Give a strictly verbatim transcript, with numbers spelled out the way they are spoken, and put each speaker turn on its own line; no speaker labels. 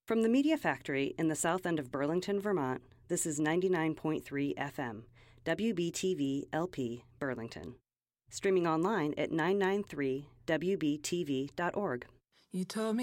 From the Media Factory in the south end of Burlington, Vermont, this is ninety-nine point three F M, W B T V L P, Burlington. Streaming online at nine nine three W B T V dot org.
You told me